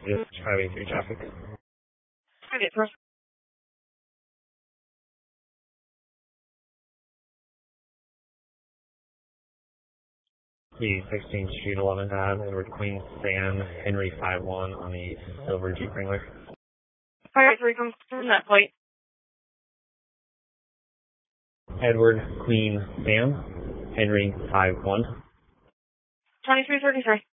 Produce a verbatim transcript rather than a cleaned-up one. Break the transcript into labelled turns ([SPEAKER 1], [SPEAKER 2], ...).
[SPEAKER 1] Just driving through traffic.
[SPEAKER 2] Okay, perfect.
[SPEAKER 1] Please, sixteenth Street, eleventh Avenue, Edward Queen, Sam, Henry five one on the silver Jeep Wrangler.
[SPEAKER 2] Alright, three comes from that point.
[SPEAKER 1] Edward Queen, Sam, Henry five one.
[SPEAKER 2] twenty-three thirty-three.